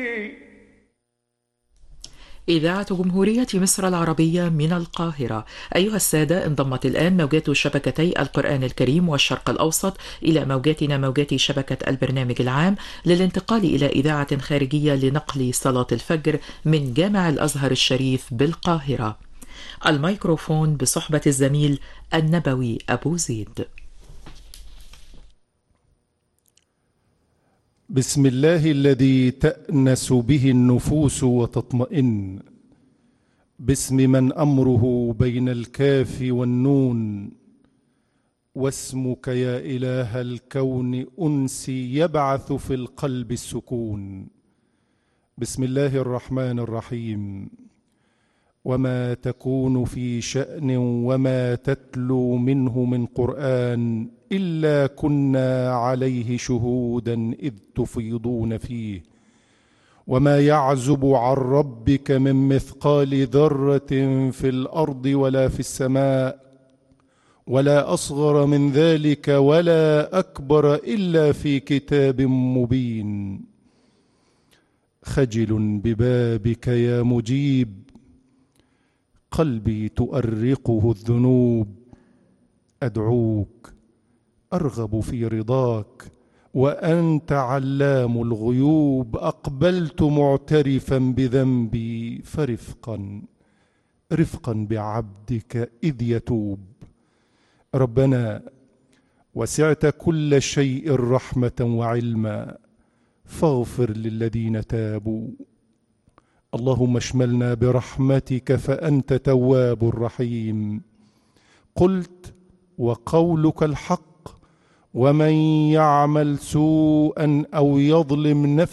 إذاعة جمهورية مصر العربية من القاهرة. أيها السادة، انضمت الآن موجات شبكتي القرآن الكريم والشرق الأوسط إلى موجاتنا موجات شبكة البرنامج العام للانتقال إلى إذاعة خارجية لنقل صلاة الفجر من جامع الأزهر الشريف بالقاهرة. الميكروفون بصحبة الزميل النبوي أبو زيد. بسم الله الذي تأنس به النفوس وتطمئن، باسم من أمره بين الكاف والنون، واسمك يا إله الكون أنسي يبعث في القلب السكون. بسم الله الرحمن الرحيم. وما تكون في شأن وما تتلو منه من قرآن إلا كنا عليه شهودا إذ تفيضون فيه، وما يعزب عن ربك من مثقال ذرة في الأرض ولا في السماء ولا أصغر من ذلك ولا أكبر إلا في كتاب مبين. خجل ببابك يا مجيب، قلبي تؤرقه الذنوب، أدعوك أرغب في رضاك وأنت علام الغيوب. أقبلت معترفا بذنبي رفقا بعبدك إذ يتوب. ربنا وسعت كل شيء رحمة وعلما، فاغفر للذين تابوا. اللهم اشملنا برحمتك فأنت تواب رحيم. قلت وقولك الحق، ومن يعمل سوءا أو يظلم نفسه